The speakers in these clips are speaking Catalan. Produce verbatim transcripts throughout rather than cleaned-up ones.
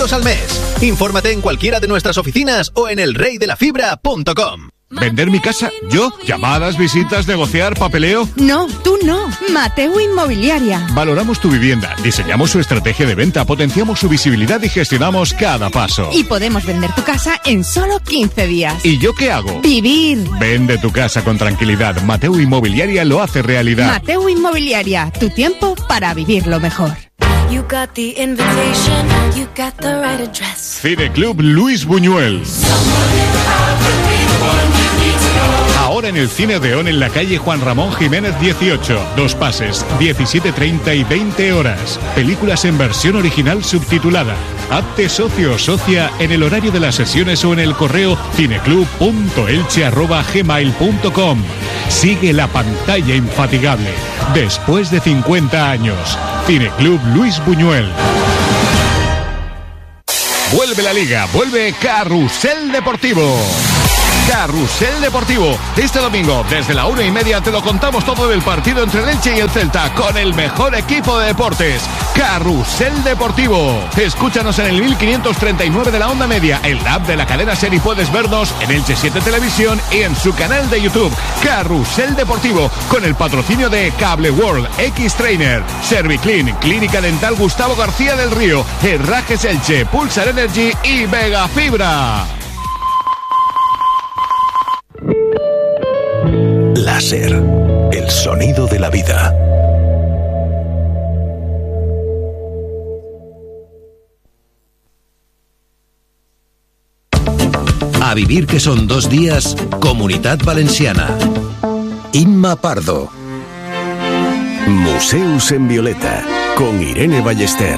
euros al mes. Infórmate en cualquiera de nuestras oficinas o en el rey de la fibra punto com. ¿Vender mi casa? ¿Yo? ¿Llamadas, visitas, negociar, papeleo? No, tú no. Mateu Inmobiliaria. Valoramos tu vivienda, diseñamos su estrategia de venta, potenciamos su visibilidad y gestionamos cada paso. Y podemos vender tu casa en solo quince días. ¿Y yo qué hago? Vivir. Vende tu casa con tranquilidad. Mateu Inmobiliaria lo hace realidad. Mateu Inmobiliaria, tu tiempo para vivirlo mejor. You got the invitation, you got the right address. Cineclub Luis Buñuel. Ahora en el Cine Odeón en la calle Juan Ramón Jiménez dieciocho. Dos pases, diecisiete treinta y veinte horas. Películas en versión original subtitulada. Hazte socio o socia en el horario de las sesiones o en el correo cineclub punto elche arroba gmail punto com. Sigue la pantalla infatigable. Después de cincuenta años. Cineclub Luis Buñuel. Vuelve la Liga, vuelve Carrusel Deportivo. Carrusel Deportivo. Este domingo, desde la una y media, te lo contamos todo del partido entre el Elche y el Celta, con el mejor equipo de deportes. Carrusel Deportivo. Escúchanos en el mil quinientos treinta y nueve de la onda media, en la app de la cadena SER, y puedes vernos en Elche siete Televisión y en su canal de YouTube. Carrusel Deportivo, con el patrocinio de Cable World, X-Trainer, Serviclean, Clínica Dental Gustavo García del Río, Herrajes Elche, Pulsar Energy y Vega Fibra. Láser, el sonido de la vida. A vivir, que son dos días, Comunitat Valenciana. Inma Pardo. Museus en Violeta, con Irene Ballester.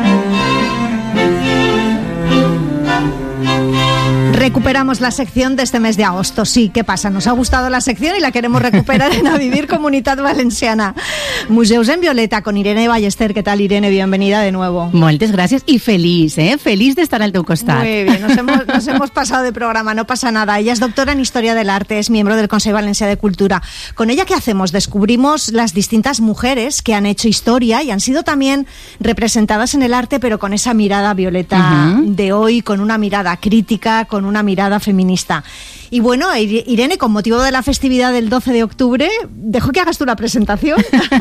Recuperamos la sección de este mes de agosto. Sí, ¿qué pasa? Nos ha gustado la sección y la queremos recuperar en A Vivir Comunitat Valenciana. Museus en Violeta con Irene Ballester. ¿Qué tal, Irene? Bienvenida de nuevo. Moltes gràcies i feliç, eh? Feliç d'estar al teu costat. Muy bien, nos hemos, nos hemos pasado de programa, no pasa nada. Ella es doctora en Historia del Arte, es miembro del Consejo Valencià de Cultura. Con ella, ¿qué hacemos? Descubrimos las distintas mujeres que han hecho historia y han sido también representadas en el arte, pero con esa mirada violeta uh-huh. de hoy, con una mirada crítica, con una mirada feminista. Y bueno, Irene, con motivo de la festividad del doce de octubre, dejo que hagas tú la presentación.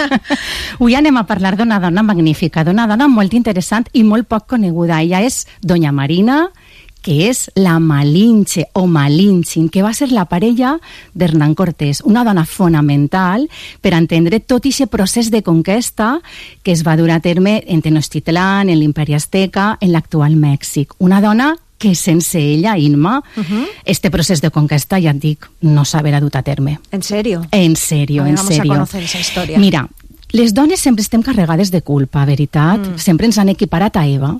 Avui anem a parlar d'una dona magnífica, d'una dona molt interessant i molt poc coneguda. Ella és Doña Marina, que és la Malinche o Malinche, que va ser la parella d'Hernán Cortés, una dona fonamental per entendre tot aquest procés de conquesta que es va dur a terme en Tenochtitlán, en l'Imperi Azteca, en l'actual Mèxic. Una dona que sense ella, Inma, uh-huh. este procés de conquesta, ja et dic, no s'haverà dut a terme. ¿En serio? En serio, en vamos serio. Vamos a conocer esa historia. Mira, les dones sempre estem carregades de culpa, veritat? Mm. Sempre ens han equiparat a Eva.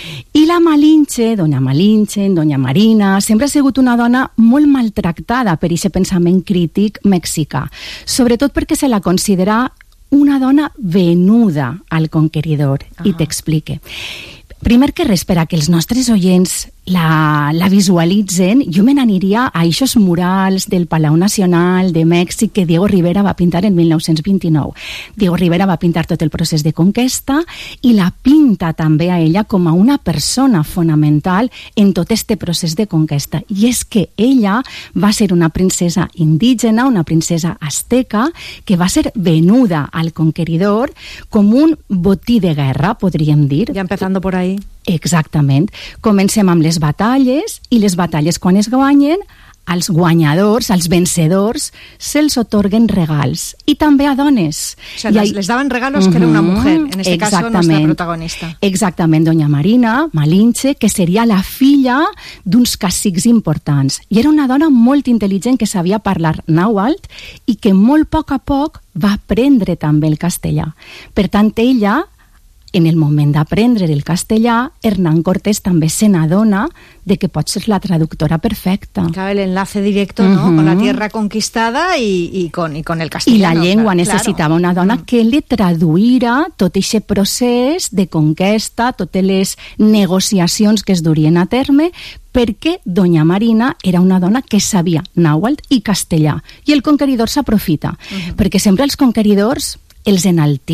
I la Malinche, Doña Malinche, Doña Marina, sempre ha sigut una dona molt maltractada per aquest pensament crític mexicà, sobretot perquè se la considera una dona venuda al conqueridor. Ah. I t'explique. Primer que res, per a que els nostres oients la, la visualitzen, jo me n'aniria a aquests murals del Palau Nacional de Mèxic que Diego Rivera va pintar en mil nou-cents vint-i-nou. Diego Rivera va pintar tot el procés de conquesta i la pinta també a ella com a una persona fonamental en tot este procés de conquesta. I és que ella va ser una princesa indígena, una princesa azteca, que va ser venuda al conqueridor com un botí de guerra, podríem dir. Ja empezando por ahí. Exactament. Comencem amb les batalles, i les batalles, quan es guanyen, als guanyadors, als vencedors, se'ls otorguen regals. I també a dones. O sea, les, les daban regalos uh-huh. que era una mujer, en este caso nuestra protagonista. Exactament, Doña Marina Malinche, que seria la filla d'uns cacics importants. I era una dona molt intel·ligent que sabia parlar nàhuatl i que molt a poc a poc va aprendre també el castellà. Per tant, ella, en el moment d'aprendre el castellà, Hernán Cortés també se n'adona de que pot ser la traductora perfecta. Claro, el enlace directo, ¿no? Uh-huh. Con la tierra conquistada y, y, con, y con el castellano. I la llengua claro, necessitava una dona uh-huh. que li traduïra tot aquest procés de conquesta, totes les negociacions que es durien a terme, perquè Doña Marina era una dona que sabia nàhuatl i castellà. I el conqueridor s'aprofita, uh-huh. perquè sempre els conqueridors els enaltim,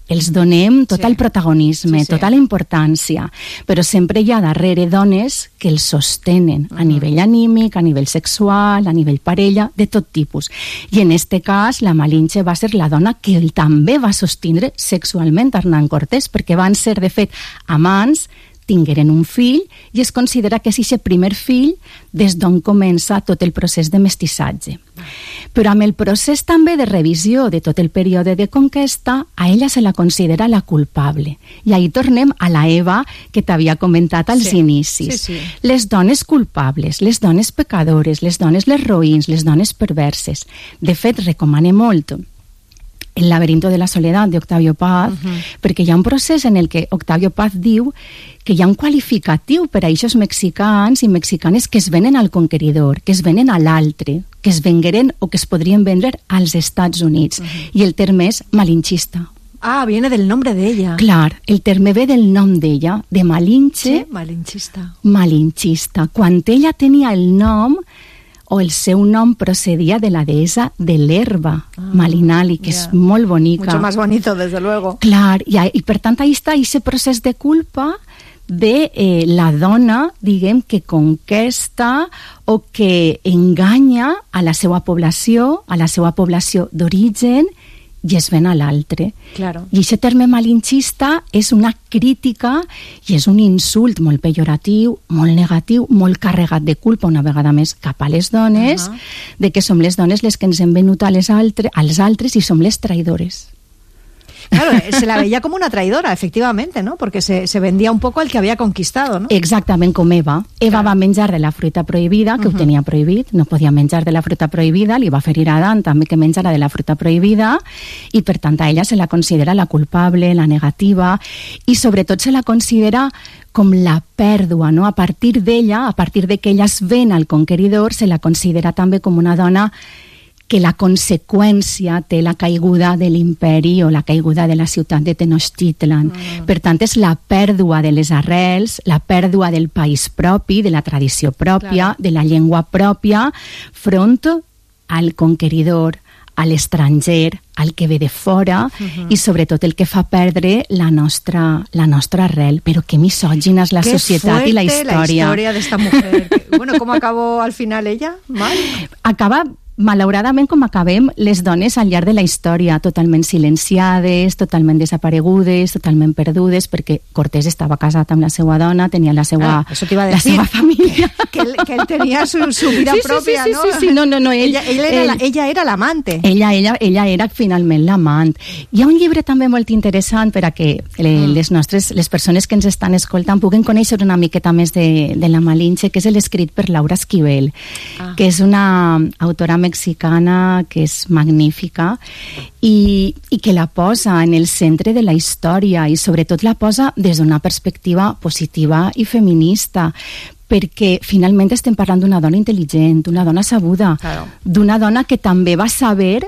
els donem tot Sí. el protagonisme, Sí, sí. tota la importància, però sempre hi ha darrere dones que els sostenen a nivell anímic, a nivell sexual, a nivell parella, de tot tipus. I en este cas, la Malinche va ser la dona que ell també va sostindre sexualment a Hernán Cortés, perquè van ser, de fet, amants, tingueren un fill i es considera que és aquest primer fill des d'on comença tot el procés de mestissatge. Però amb el procés també de revisió de tot el període de conquesta, a ella se la considera la culpable. I ahí tornem a la Eva que t'havia comentat als Sí. inicis. Sí, sí. Les dones culpables, les dones pecadores, les dones les roïns, les dones perverses. De fet, recomane molt El laberinto de la soledat d'Octavio Paz, uh-huh. perquè hi ha un procés en el que Octavio Paz diu que hi ha un qualificatiu per a aquests mexicans i mexicanes que es venen al conqueridor, que es venen a l'altre, que es vengueren o que es podrien vendre als Estats Units. Uh-huh. I el terme és malinxista. Ah, viene del nombre de ella. Clar, el terme ve del nom d'ella, de Malinche, Sí, malinchista. malinxista. Quan ella tenia el nom, o el seu nom procedia de la deessa de l'herba, ah, Malinali, que yeah. és molt bonica. Mucho más bonito, desde luego. Clar, i, i per tant ahí està aquest procés de culpa de eh, la dona, diguem, que conquesta o que enganya a la seva població, a la seva població d'origen, i es ven a l'altre. Claro. I aquest terme malinxista és una crítica i és un insult molt pejoratiu, molt negatiu, molt carregat de culpa, una vegada més, cap a les dones, uh-huh. de que som les dones les que ens hem venut a les altre, als altres i som les traïdores. Claro, se la veía como una traidora, efectivamente, ¿no? Porque se, se vendía un poco al que había conquistado, ¿no? Exactament com Eva. Eva claro. va menjar de la fruita prohibida, que uh-huh. ho tenia prohibit, no podia menjar de la fruita prohibida, li va ferir a Adán també que menjara de la fruita prohibida, i per tant a ella se la considera la culpable, la negativa, i sobretot se la considera com la pèrdua, no? A partir d'ella, a partir de que ella es ven al conqueridor, se la considera també com una dona que la conseqüència té la caiguda de l'imperi o la caiguda de la ciutat de Tenochtitlan. Mm. Per tant, és la pèrdua de les arrels, la pèrdua del país propi, de la tradició pròpia, claro. de la llengua pròpia, front al conqueridor, a l'estranger, al que ve de fora, uh-huh. i sobretot el que fa perdre la nostra, la nostra arrel. Però que misògina és la Qué societat i la història. la historia de esta mujer. Bueno, ¿cómo acabó al final ella? ¿Mal? Acaba malauradament com acabem les dones al llarg de la història, totalment silenciades, totalment desaparegudes, totalment perdudes, perquè Cortés estava casat amb la seva dona, tenia la seva, ah, eso te iba a la decir, seva família. Que, que, él, que él tenía su, su vida sí, sí, propia, sí, ¿no? Sí, sí, sí, no, no, no. Ell, ella, ella, era ell, la, ella era l'amante. Ella, ella, ella era finalment l'amant. Hi ha un llibre també molt interessant per a que les nostres, les persones que ens estan escoltant puguen conèixer una miqueta més de, de la Malinche, que és l'escrit per Laura Esquivel, ah. que és una autora mexicana que és magnífica i, i que la posa en el centre de la història i sobretot la posa des d'una perspectiva positiva i feminista, perquè finalment estem parlant d'una dona intel·ligent, d'una dona sabuda, claro. d'una dona que també va saber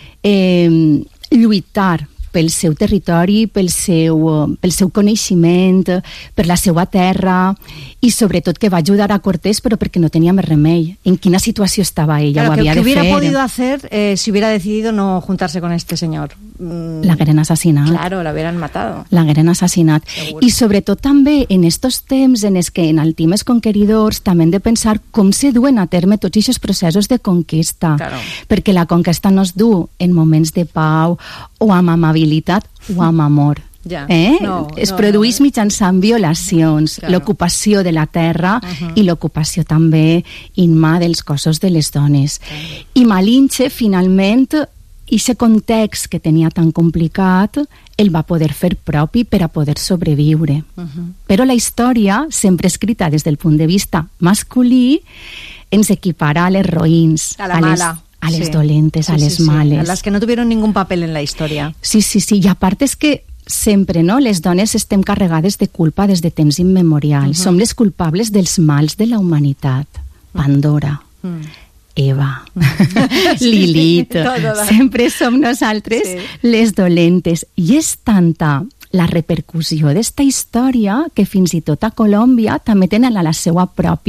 eh, lluitar pel seu territori, pel seu, pel seu coneixement, per la seva terra, i sobretot que va ajudar a Cortés, però perquè no tenia més remei. En quina situació estava ella? Claro, ho havia que, que de hubiera fer. podido hacer eh, si hubiera decidido no juntarse con este señor? Mm, la hagueren assassinat. Claro, la hubieran matado. La hagueren assassinat. Seguro. I sobretot també en estos temps en els que enaltim els conqueridors també hem de pensar com se duen a terme tots aquests processos de conquesta. Claro. Perquè la conquesta no es du en moments de pau o amb amabilitat o amb amor. Ja. Eh? No, es no, produeix no. mitjançant violacions, claro. l'ocupació de la terra uh-huh. i l'ocupació també inmà dels cossos de les dones. Uh-huh. I Malinche, finalment, aquest context que tenia tan complicat, el va poder fer propi per a poder sobreviure. Uh-huh. Però la història, sempre escrita des del punt de vista masculí, ens equipara a les roïns, a la a les, mala. a les sí. dolentes, sí, a les sí, males. Sí. A les que no tuvieron ningún papel en la història. Sí, sí, sí. I a part és que sempre, no?, les dones estem carregades de culpa des de temps immemorials. Uh-huh. Som les culpables dels mals de la humanitat. Pandora, uh-huh. Eva, uh-huh. Lilith, sí, sempre som nosaltres sí. les dolentes. I és tanta la repercussió d'esta història que fins i tot a Colòmbia també tenen la seva pròpia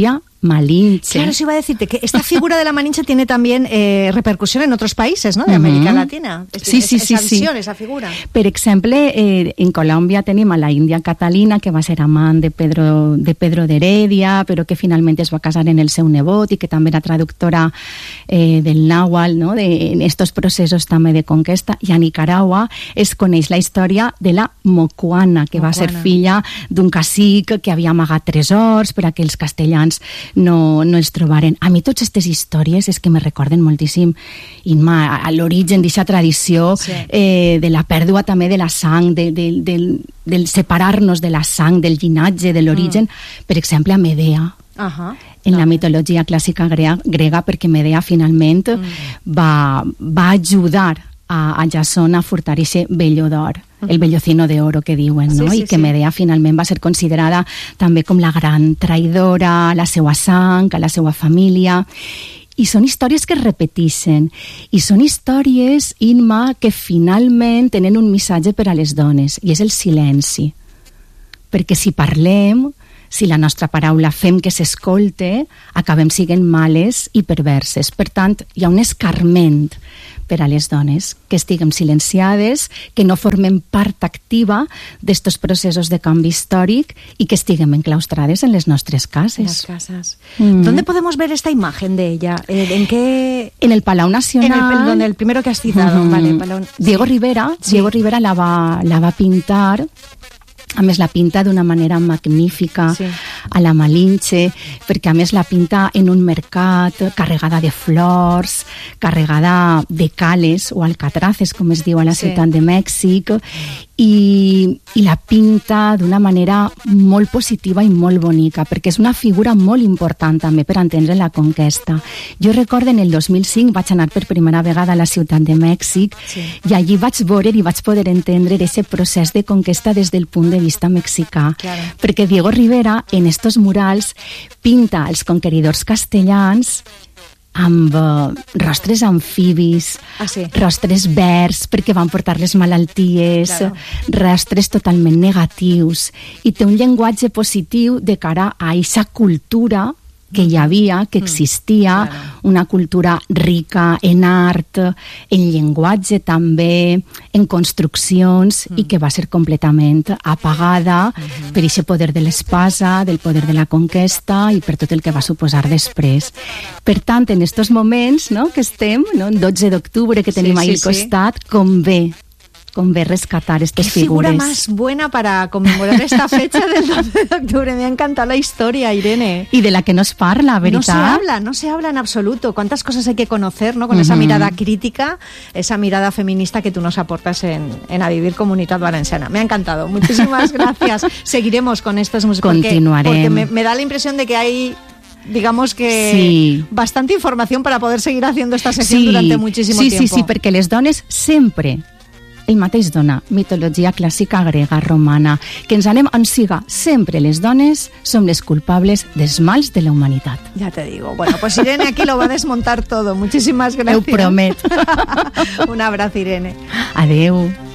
Malinche. Claro, eso iba a decirte, que esta figura de la Malinche tiene también eh, repercusión en otros países, ¿no?, de América uh-huh. Latina. Es, sí, sí, es, sí. Esa visión, sí. esa figura. Per exemple, eh, en Colòmbia tenim a la Índia Catalina, que va ser amant de Pedro de Pedro d'Heredia, però que finalment es va casar en el seu nebot i que també era traductora eh, del nàhuatl, no?, de, en estos processos també de conquesta. I a Nicaragua es coneix la història de la Mocuana, que Mocuana. va ser filla d'un cacic que havia amagat tresors per a que els castellans no, no els trobaren. A mi totes aquestes històries és que me recorden moltíssim, Imma, a l'origen d'aquesta tradició sí. eh, de la pèrdua també de la sang, de, de, del, del separar-nos de la sang, del llinatge, de l'origen, mm. per exemple, a Medea. Uh-huh. En no. la mitologia clàssica grega, grega perquè Medea finalment mm. va, va ajudar a, a Jasón a furtar aquest velló d'or, uh-huh. el vellocino de oro que diuen, no? Sí, sí, I que sí. Medea finalment va ser considerada també com la gran traïdora a la seva sang, a la seva família. I són històries que es repeteixen, i són històries, Imma, que finalment tenen un missatge per a les dones, i és el silenci. Perquè si parlem, si la nostra paraula fem que s'escolte, acabem siguent males i perverses. Per tant, hi ha un escarment per a les dones, que estiguem silenciades, que no formem part activa d'estos processos de canvi històric i que estiguem enclaustrades en les nostres cases. Las casas. Mm. ¿Dónde podemos ver esta imagen de ella? ¿En qué? En el Palau Nacional. En el, donde el primero que has citado, mm. vale. Palau... Diego sí. Rivera, sí. Diego Rivera la va, la va pintar. A més, la pinta d'una manera magnífica sí. a la Malinche, perquè a més la pinta en un mercat carregada de flors, carregada de cales o alcatraces, com es diu a la sí. ciutat de Mèxic, i, i la pinta d'una manera molt positiva i molt bonica, perquè és una figura molt important també per entendre la conquesta. Jo recordo en el dos mil cinc vaig anar per primera vegada a la ciutat de Mèxic sí. i allí vaig veure i vaig poder entendre aquest procés de conquesta des del punt de vista mexicà, claro. perquè Diego Rivera en estos murals pinta els conqueridors castellans amb uh, rostres amfibis, ah, sí. rostres verds perquè van portar les malalties, claro. rostres totalment negatius, i té un llenguatge positiu de cara a aquesta cultura que hi havia, que existia, mm, claro. una cultura rica en art, en llenguatge també, en construccions, mm. i que va ser completament apagada mm-hmm. per aquest poder de l'espasa, del poder de la conquesta i per tot el que va suposar després. Per tant, en estos moments, no, que estem, no, el dotze d'octubre que tenim sí, ahí sí, al costat, sí. convé convé rescatar estas ¿Qué figuras. Qué figura más buena para conmemorar esta fecha del doce de octubre. Me ha encantado la historia, Irene. Y de la que nos parla, ¿verdad? No se habla, no se habla en absoluto. Cuántas cosas hay que conocer, ¿no? Con uh-huh. esa mirada crítica, esa mirada feminista que tú nos aportas en, en A Vivir Comunitat Valenciana. Me ha encantado. Muchísimas gracias. Seguiremos con estos músicos. Continuaremos. Porque, porque me, me da la impresión de que hay... digamos que sí. bastante información para poder seguir haciendo esta sesión sí. durante muchísimo sí, tiempo. Sí, sí, sí, perquè les dones sempre el mateix dona, mitologia clàssica grega, romana, que ens anem on siga, sempre les dones som les culpables dels mals de la humanitat. Ya te digo. Bueno, pues Irene aquí lo va a desmontar todo. Muchísimas gracias. Ho promet. Un abrazo, Irene. Adeu.